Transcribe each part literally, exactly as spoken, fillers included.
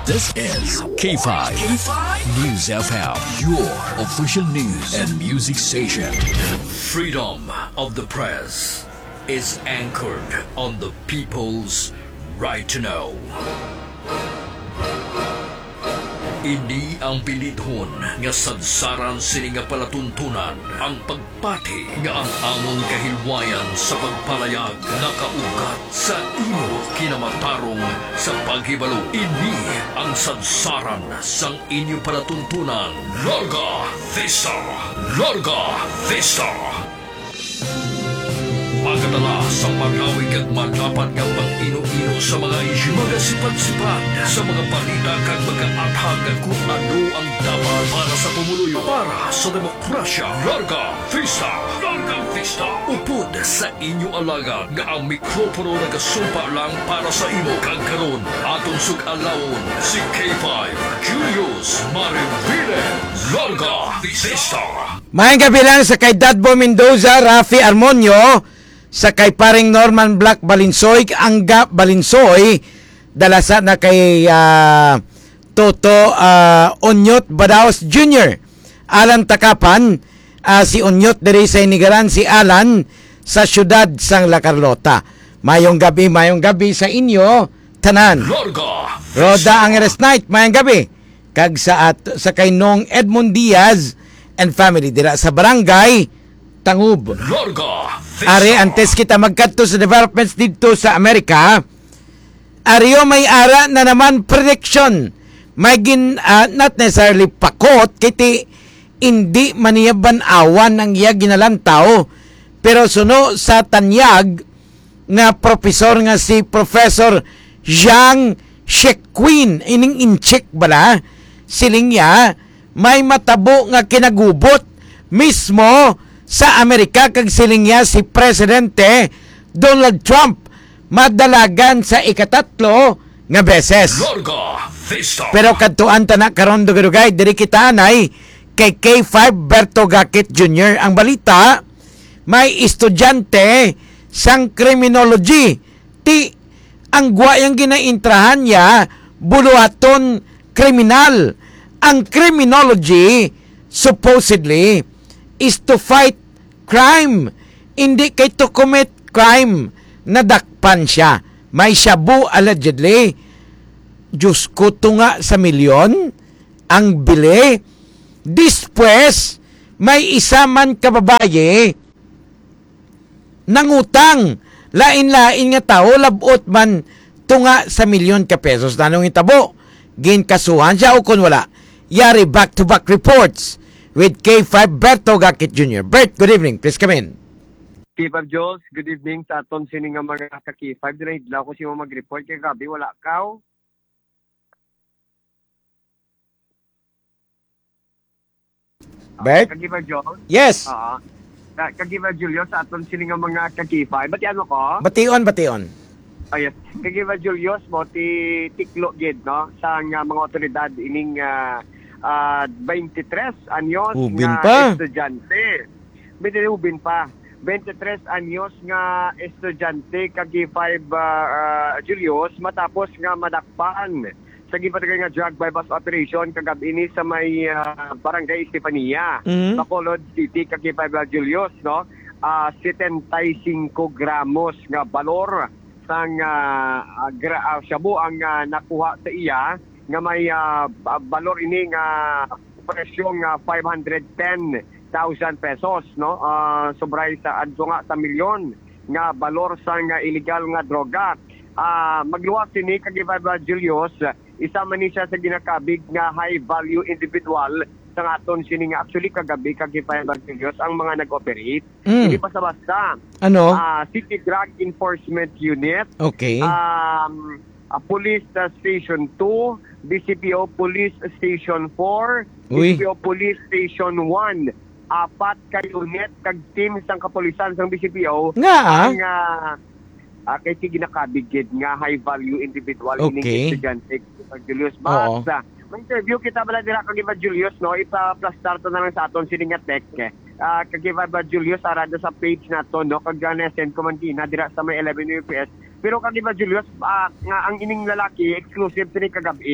This is K five, K five News F M, your official news and music station. Freedom of the press is anchored on the people's right to know. Ini ang bilidhon nga sadsaran sini nga palatuntunan ang pagpati nga ang among kahilwayan sa pagpalayag nakaugat sa imo kinamatarong sa paghibalo. Ini ang sadsaran sang inyo palatuntunan. Larga Vista! Larga Vista! Magadala sa magawig at madapat ng pang-ino-ino sa mga isyu, mga sipat-sipat sa mga balita kag mga athag kung ano ang dapat para sa pumuluyo, para sa demokrasya. Larga Vista! Larga Vista! Upod sa inyo alaga nga ang mikropono nagasumpa lang para sa imo kag karon atong sug-alawon si K five Julius Marivile. Larga Vista! Maayong gabi lang sa kay Dadbo Mendoza, Rafi Armonio, sa kay paring Norman Black Balinsoy, Angga Balinsoy, dalasa na kay uh, Toto uh, Onyot Badaos Junior Alan Takapan, uh, si Onyot diri sa Inigaran, si Alan sa siyudad sang La Carlota. Mayong gabi, mayong gabi sa inyo tanan. Roda ang rest night, mayong gabi. Kag sa at sa kay Nong Edmond Diaz and family dira sa barangay Tangub. Ari antes kita magkadto sa developments dito sa Amerika, ariyo may ara na naman prediction. May gin, uh, not necessarily pakot, kiti hindi maniyaban awan ang iya ginalantaw, pero suno sa tanyag nga profesor nga si Professor Zhang Shequin, ining incheck bala, siling ya, may matabo nga kinagubot mismo sa Amerika kag silingya si Presidente Donald Trump madalagan sa ikatatlo nga beses. Pero kadtuan ta na karon dugay diri kita anay kay K five Berto Gakit Junior Ang balita, may estudyante sang criminology ti ang guwayang ginaintrahan niya buluhaton kriminal. Ang criminology supposedly is to fight crime, hindi kay to commit crime. Nadakpan siya, may shabu allegedly. Diyos ko, tunga sa milyon ang bili. Dispwes may isa man kababaye nangutang lain-lain nga tao, labot man tunga sa milyon ka pesos. Nanong itabo ginkasuhan siya o kun wala. Yari back-to-back reports with K five Berto Gakit Junior Bert, good evening. Please come in. K five Jules, good evening sa aton sini nga mga ka-K five. Dinahidlaw ko siya mag-report kay gabi. Wala ka. Bert? K five Jules? Yes. Oo. K five Julius sa aton sini nga mga ka-K five. Batian mo ko? Bation, bation. Oh, yes. K five Julius mo ti tiklo gid no sa nga mga otoridad ining uh, uh, twenty-tres anyos Ubin nga pa. estudyante. Bidili ubin pa. twenty-tres anyos nga estudyante kag K five uh, uh, Julius matapos nga madakpan sa gipatagay nga drug bypass operation kagabi ini sa may uh, barangay Estefania, Mm-hmm. Bacolod City kag K five uh, Julius no. Uh, seventy-five gramos nga balor sang uh, gra- uh, shabu ang uh, nakuha sa iya nga may uh, balor ini nga presyo nga five hundred ten thousand pesos no, uh, sobray sa adto nga sa milyon nga balor sang uh, illegal nga droga. Uh, magluwas ini kag K five Julius, isa man ni siya sa ginakabig nga high value individual sa aton sini nga actually kagabi kag K five Julius ang mga nag-operate. Mm. Hindi pa sa basta. Ano? Uh, City Drug Enforcement Unit. Okay. Um, uh, Police uh, Station two, B C P O Police Station four, Uy. B C P O Police Station one. Apat ka unit kag team sang kapulisan sang B C P O Nga ah. ang uh, uh, kay sige nakabigid nga high value individual Okay. ining estudyante sa Julius Oo. Basta. Mag-interview kita bala dira kag Iba Julius no, ipa-plastar to na lang sa aton sini nga tech. Uh, kag Iba Julius arada sa page nato no kag na-send ko man kina dira sa may eleven U P S. Pero kag Iba Julius uh, nga ang ining lalaki exclusive sini kagabi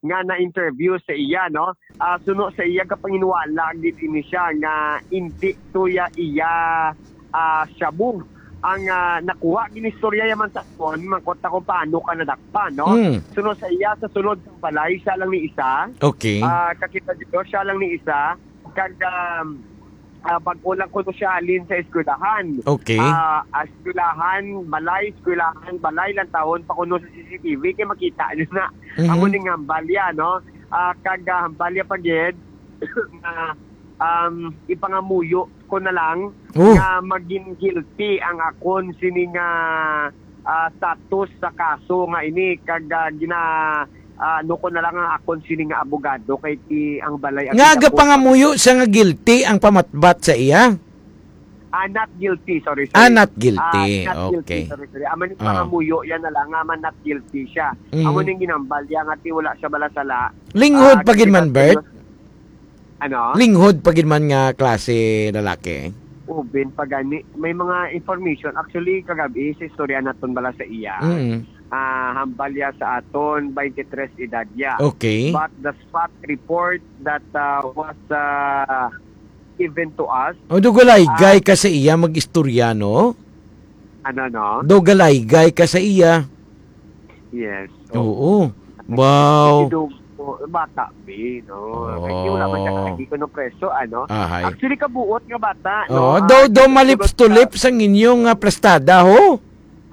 nga na-interview sa iya, no? Uh, suno sa iya kapanginwala gid ini siya nga hindi tuya iya uh, shabu ang uh, nakuha ginistorya yaman sa kon mangkota kung paano ka nadakpan, no? Mm. Suno sa iya sa sulod ng balay siya lang ni isa. Okay. Ah, kakita dito siya lang ni isa kag um, uh, pag-ulang ko to siya alin sa eskwelahan. Okay. Ah, eskwelahan, balay, eskwelahan, balay lang taon pa kuno sa C C T V kay makita niyo na Mhm. amo ning hambalya, no? Ah, kag uh, hambalya pagid na um, ipangamuyo ko na lang Oh. nga maging guilty ang akon sining uh, uh, status sa kaso nga ini kag uh, gina uh, ano ko na lang ang akon sining nga abogado kay ti ang balay Nga aga pangamuyo siya nga guilty ang pamatbat sa iya. Ah, not guilty, sorry. sorry. Ah, not guilty. Ah, not Okay. guilty, sorry, sorry. Amo ning Ah. pangamuyo, yan na lang, nga man not guilty siya. Mhm. Amo ning ginambal, yan nga ti wala siya balasala. Linghod Ah, pagid man, kasi- Bert? Ano? Linghod pagid man nga klase lalaki. Ubin, pagani. May mga information. Actually, kagabi, sa istorya naton bala sa iya. Mm. Ah, hambalya sa aton, twenty-tres edad ya. Okay. But the spot report that uh, was uh, given to us, O dugalay gay ka sa iya mag-istorya, no? ano no? Dugalay gay ka sa iya. Yes. Oo. Wow. Idug- bata, B, no? Oh. Kasi wala man siya kakagi ko ng preso, ano? Ahay. Actually, kabuot nga bata, Oh, no? do Ah, do kasi malips to tulad sa- lips ang inyong uh, plastada, ho.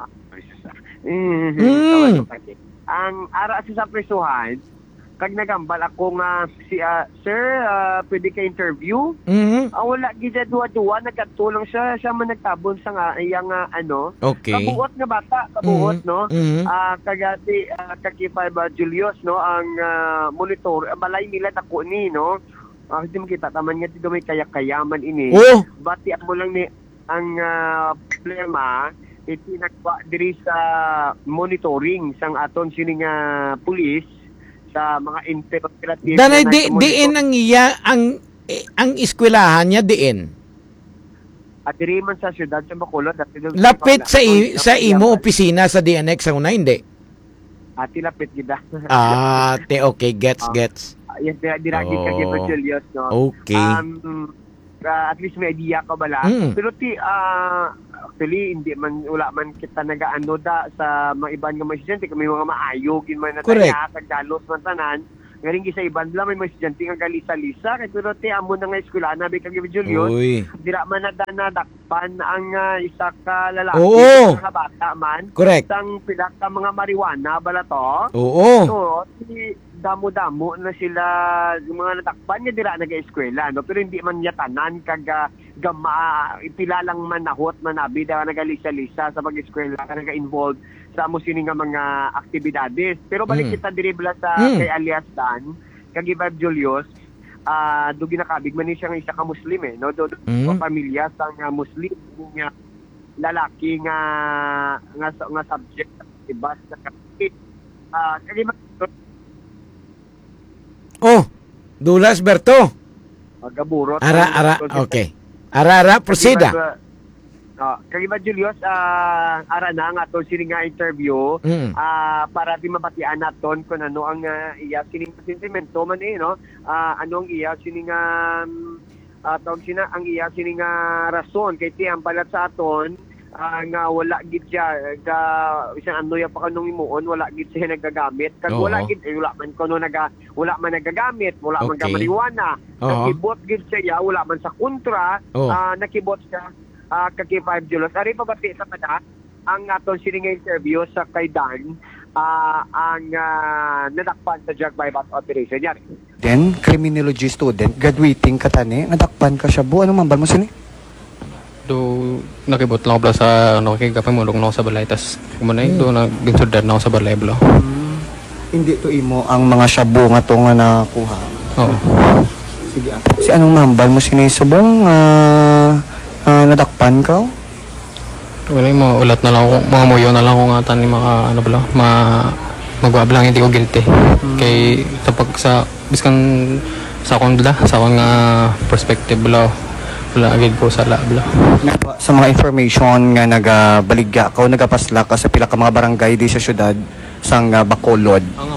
Mm. Mm. Ang ara sa sa presuhan, kag nagambal ako nga si ah, sir, ah, pwede ka interview? Mhm. Ah, wala gid duwa-duwa nagkatulong siya, siya man nagtabon sa nga iyang nga ano. Okay. Kabuot nga bata, kabuot, Mhm. no? Mhm. Ah, kagati uh, kakipay ba Julius, no, ang ah, monitor, ah, balay nila dako ni, no? Ah, hindi makita taman nga dito may kayak-kayaman ini. Oh, Bati mo lang ni ang ah, problema iti nagba diri sa monitoring sang aton sining nga pulis sa mga interoperative. danay na di nagmonitor. diin ang iya ang eh, ang eskwelahan niya diin. At diri man sa syudad sa Bacolod at dito- Lapit sa i, sa imo At opisina sa D N X sa una hindi. lapit gida. Ah, te okay, gets Ah. gets. Yes, diragi ka Oh. kay Julius, no. Okay. Um, uh, at least may idea ka bala. Mm. Pero ti, ah, actually, hindi man, wala man kita nagaano da sa mga iban nga mga estudyante. Kami mga maayogin man na Correct. taya, kagdalos man tanan. Ngayon sa iban bala, may mga estudyante nga galisa-lisa. Kaya pero ti, amo na nga eskwela, nabi kang Julius. Uy. Dira man na nadakpan ang ah, isa ka lalaki. Oo. Mga bata man. Correct. Isang pila ka mga marijuana bala to. Oo. So, si damo-damo na sila, yung mga natakpan niya dira nag-eskwela, no? Pero hindi man niya tanan kag ah, gama, pila lang manahot manabi da nagalisa-lisa sa pag-eskwela ka naga-involved sa amo sini nga mga aktibidades. Pero balik Mm. kita diri bala sa Mm. kay alias Dan, kag Ivan Julius, ah do ginakabig man ni siya nga isa ka Muslim eh, no? Do, do Mm. pamilya sa nga Muslim nga lalaki nga nga, nga subject iba sa kapit. Ah, kag Oh, Dulas Berto. magaburot. Ara ara okay. Ara ara proceed. ah. Uh, Kagiba Julius, ah, ara na nga to sini nga interview Mm. ah para di mabatian naton kung ano ang ah, iya sining sentimento man eh, no? Ah, ano ang iya sining nga uh, tawag sina ang iya sining nga rason kay ti ang balat sa aton ah, nga wala gid siya ga isang ano ya pa kanong imuon wala gid siya nagagamit kag Oo. wala gid eh, wala man kuno naga wala man nagagamit wala man Okay. ka marijuana Oo. nakibot gid siya wala man sa kontra Oo. ah, nakibot siya ah, kag five Julos ari pabati sa kada ang aton sini nga interview sa kay Dan ah, ang ah, nadakpan sa drug bypass operation yan. Then, criminology student, graduating ka tani, nadakpan ka siya. Bu, ano man ba mo sini? Do nakibot lang ako bala sa ano kay kapamulong na ako sa balay tas kumunay do nagbinsudad na ako sa balay bala. Hindi to imo ang mga shabu nga to nga nakuha. Oo. Sige. ah. Si anong mambal mo sini subong ah ah, nadakpan ka? Wala mo ulat na lang ako mga muyo na lang ako nga tan mga ano bala ma magwab lang hindi ko guilty. Kay sa pag sa biskan sa akong bala sa akong nga perspective bala wala agad ko sa la bala. Sa mga information nga nagabaligya ka o nagapasla ka sa pila ka mga barangay di sa syudad sang ah, Bacolod. Ang akong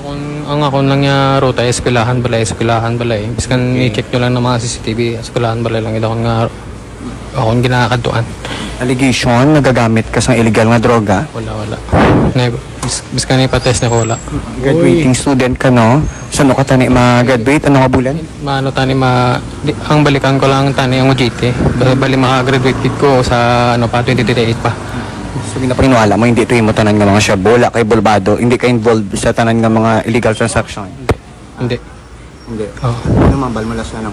ang ako lang nga ruta, eskwelahan balay, eskwelahan balay. Biskan i-check nyo lang ng mga C C T V, eskwelahan balay lang. Ito akong nga, akong ginakaduan. Allegation, nagagamit ka sa illegal nga droga. Wala, wala. Never. Bis, biskan ipatest na ko, wala. Graduating student ka, no? Saan ka tani ma-graduate? Ano nga bulan? Maano tani ma... Di, ang balikan ko lang tani ang U G T. Bali, bali makagraduate ko sa ano pa, twenty twenty-eight pa. So, ginapaniwala mo, hindi ito yung tanan nga mga shabu, wala kay Bolbado, hindi ka involved sa tanan nga mga illegal transaction. Hindi. Hindi. Hindi. Oh. Ano mambal mo last na, no?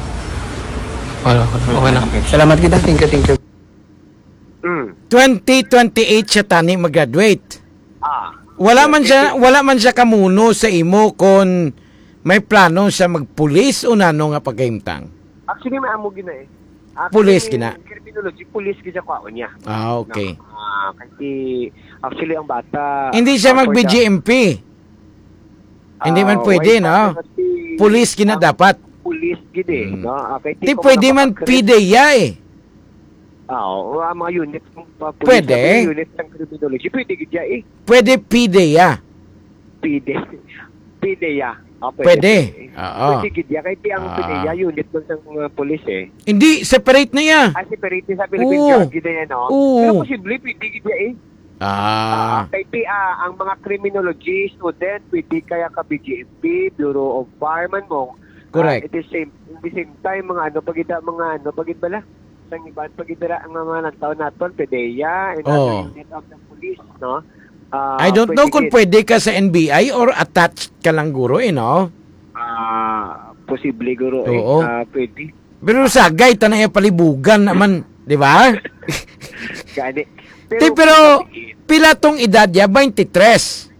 Wala, wala. Okay na. Salamat kita. Thank you, thank you. Mm. twenty twenty-eight siya tani mag-graduate. Ah. Wala man siya, wala man siya kamuno sa imo kon may plano siya magpulis o nano nga pagkaimtang. Actually, may amo gina eh. Actually, Pulis gina? Criminology, pulis gina kwaon niya. Ah, okay. No? Ah, kasi actually ang bata... Hindi siya ah, mag-B for G the- M P. Hindi man Ah, pwede, why no? not? Kasi Pulis gina ang dapat. Pulis gina eh. Mm. No? Ah, kaya Di ko pwede man makapag- P D E A eh. Ah, oo, ang mga unit ng uh, pulis. Pwede. Ang unit ng criminology. Pwede gina eh. Pwede P D E A. Pwede. Pwede ya. Ah, Pwede. Oo. Pwede gina. Kaya di ang Ah. pwede ya, unit ng uh, pulis eh. Hindi, separate na ya. Ah, separate sa Philippines Oo. yun, gina yan, no? Oo. Pero posible, pwede gina eh. Ah, Ah, kaya ah, ang mga criminology student, pwede kaya ka B G M P, Bureau of Fireman mo. Correct. Ah, at the same, at the same time, mga ano, pagita, mga ano, pagit bala? Sang iban, pagita ang mga nantaw naton, PDEA, and Oo. other unit of the police, no? Ah, I don't know kung gid. pwede ka sa N B I or attached ka lang guro eh, no? Ah, posible guro eh. Oo. Ah, pwede. Pero sagay, tanay palibugan naman, di ba? Gani. Pero, pero pila tong edad niya? twenty-three.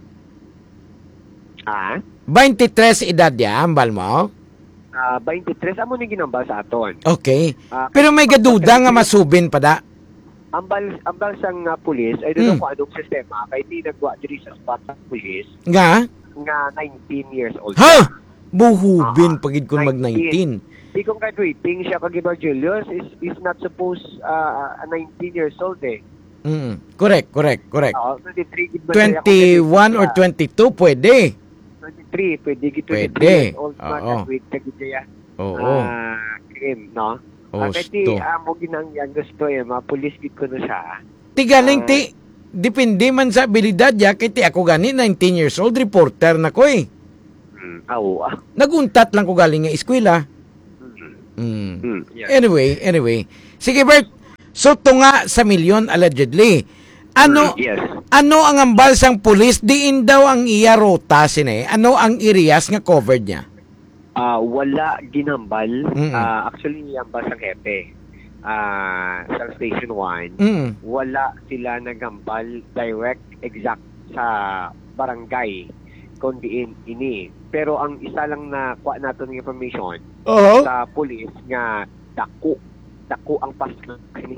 ah, twenty-three edad niya, ambal mo? ah, twenty-three, amo ni ginambal sa aton. Okay. Ah, Pero may gaduda nga masubin pa da. Ambal, ambal sang uh, pulis, I don't know Hmm. kung anong sistema, kaya di nagwa diri sa spot sa pulis, Nga? nga nineteen years old. Ha? Buhubin Ah, pagid kung mag nineteen. Di kung graduating siya kag Ibar Julius is is not supposed uh, nineteen years old eh. Mm. Correct, correct, correct. Oo, twenty-three gid ba siya kung twenty-one or graduate siya? twenty-two pwede. twenty-three, pwede gid Pwede. twenty-three years old Oo. man graduate ka gid siya. Oo. Ah, krim, no? Oh, Ah, kaya di sto. amo ginang yan gusto eh, mga pulis gid ko na siya. Ti galing ti depende man sa abilidad ya kay ti ako gani nineteen years old reporter na ko eh. Hmm, aw. ah. Naguntat lang ko galing nga eskwela. Hmm. Mm. Hmm, yeah. Anyway, anyway. Sige Bert. So tunga sa milyon allegedly. Ano Yes. ano ang ambal sang pulis diin daw ang iya rota sine? Ano ang areas nga covered niya? Ah, wala ginambal. Mm-mm. Ah, actually, ang basang hepe. Ah, sa Station one, Mm. wala sila nagambal direct exact sa barangay kundi in, ini. Pero ang isa lang na kuha nato ng information Oo. sa police nga dako. Dako ang pasok ni.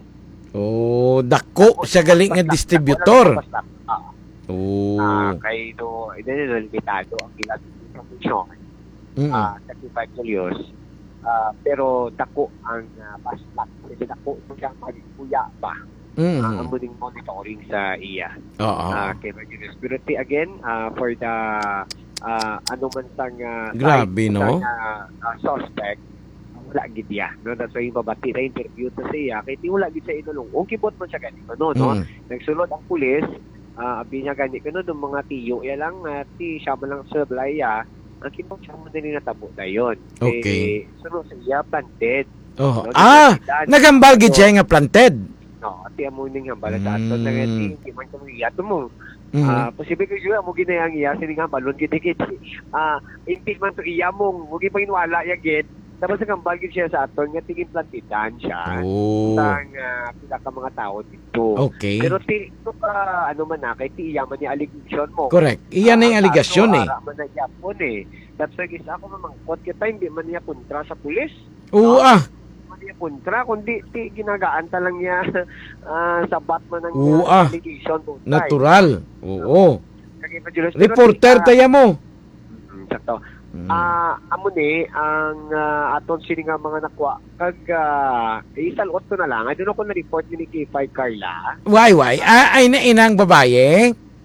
Oh, dako siya galing nga distributor. Ah, Oh. ah, kay do, ito na limitado ang ilang information. Mm. ah thirty-five kilos. Ah, pero dako ang uh, paslak. Kasi dako siyang magkuya pa. Mm. Ang uh, muling monitoring sa iya. Oo. Ah, kay Virginius. Pero ti- again, ah, for the ah, ano man sang uh, Grabe, no? suspect, wala gid ya. No, that's why yung babati na interview ta siya. Kay ti wala gid sa inulong. Ung kibot man siya ganito, no, no? Mm. Nagsulod ang pulis, ah, abi niya ganito no, ng mga tiyo ya lang at ti siya man lang sa blaya. Ang kibot siya mo din natabo dayon. Okay. Eh, sunod sa iya planted. Oh. No, Ah, identidad. nagambal gid siya nga planted. No, ati amo ning hambal sa ato Mm. na ngati hindi man kamo iya mo. Mm. Ah, posible ko jud mo ginayang iya sini nga balon gid gid. Ah, hindi man to iya mo, mo gi pangинwala ya gid. Tapos sa kambal gid siya sa aton nga tingin plantidan siya. Oh. Sang uh, pila ka mga tao dito. Okay. Pero ti ito ka ano man na kay ti iya man ni allegation mo. Correct. Iyan na yung Ah, aligasyon ano, eh. ara man na yapon eh. That's why gis ako mamangkot kita hindi man niya kontra sa pulis. Oo ah. Hindi niya kontra kundi ti ginagaan ta lang niya ah, sa Batman ng Oo, uh, ah. allegation to. Natural. Oo. Kaya pa, Julius, pero Reporter ti- ah, taya mo. mm, sakto. Mm. Ah, amo ni ang ah, aton sini nga mga nakwa kag uh, isalot ko na lang. I don't know kung na-report ni K five Carla. Why why? Ah, ay na inang babaye.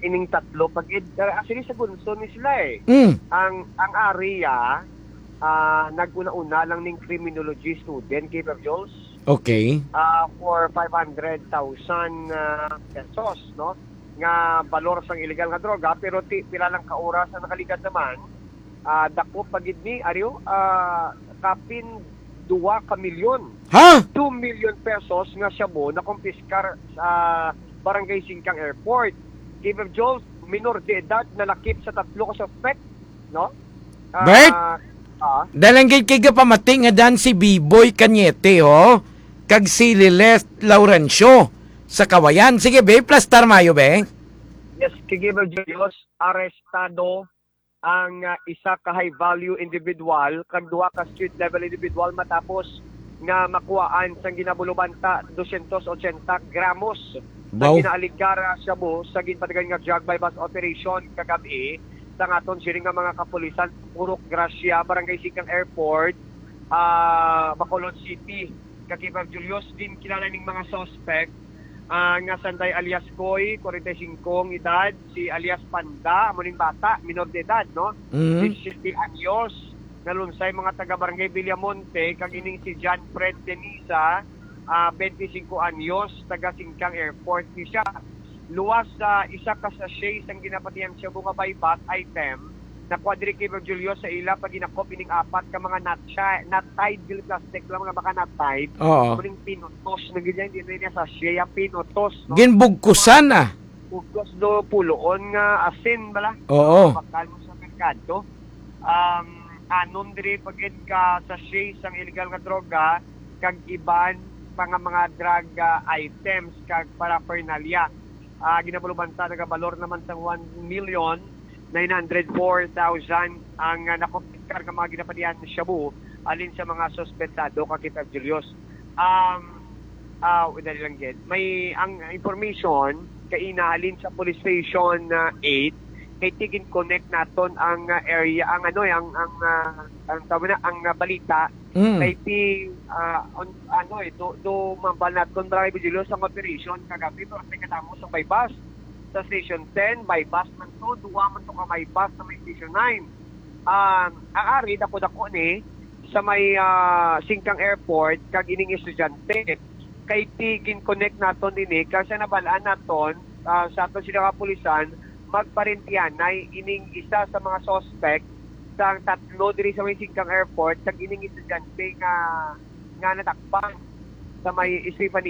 ining tatlo pag actually sa gunso ni sila eh. Mm. Ang ang area ah naguna-una lang ning criminology student kay Jules Okay. ah for five hundred thousand ah, pesos, no? Nga balor sang illegal nga droga pero ti, pila lang ka oras ang nakaligad naman ah dako pagid ni ariyo ah kapin duwa ka milyon. Ha? two million pesos nga shabu na kumpiskar sa Barangay Singkang Airport. Give of Jones, minor de edad na nakip sa tatlo ka suspect, no? Ah, Bert? ah, Dalanggay kay pamati nga dan si B-Boy Cañete, ho? Kag si Lilet Laurencio sa Kawayan. Sige, be, plus tarmayo, be. yes, give of Jones, arestado ang ah, isa ka high value individual kag duha ka street level individual matapos nga makuhaan sang ginabulubanta two hundred eighty gramos na Wow. ginaaligara shabu sa ginpatagan nga drug by bus operation kagabi sa ngaton siring nga mga kapulisan Purok Gracia, Barangay Singkang Airport, ah Bacolod City. Kakipag Julius din kilala ning mga suspect ah, nga Sanday alias Koy, forty-five edad, si alias Panda, amo ning bata, minor de edad, no? Mm. sixty anyos, nalunsay mga taga Barangay Villamonte, kag ining si John Fred Denisa, ah twenty-five anyos, taga Singkang Airport ni siya. Luwas sa isa ka sachet sang ginapatihan siya bunga bypass item na quadricaber Julio sa ila pag ginakop ining apat ka mga nut nut tied dili plastic lang mga baka nut tied. Oo. Kuning pinutos na ganyan hindi na niya sachet yung pinutos, no? Ginbugkusan, ah. Ugos do puloon nga asin bala. Oo. Bakal mo sa merkado. Um, anon diri pagid ka sachet sang illegal nga droga kag iban pa nga mga drug ah, items kag paraphernalia. Uh, ginabulubanta nagabalor naman sa one million nine hundred four thousand ang uh, nakumpiskar ng mga ginapadihan sa Shabu alin sa mga suspetsado kakita Julius. Um, uh, dali lang din. May ang information kaina alin sa police station uh, eight kay tigin connect naton ang uh, area ang ano ang ang uh, ang tawag na ang uh, balita Mm. kay ti uh, on, ano eh do, do mambal naton Barangay Vigilio sa operation kagabi pero sa katamo sa bypass sa station ten bypass man to duwa man to ka bypass sa may station nine. Um, ang ari dako dako ni sa may uh, Singkang Airport kag ining estudyante kay tigin connect naton ini kasi nabalaan naton uh, sa aton sila ka pulisan magparentianay ining isa sa mga suspect sang tatlo diri sa may Singkang Airport kag ining estudyante nga nga natakpan sa may Stephanie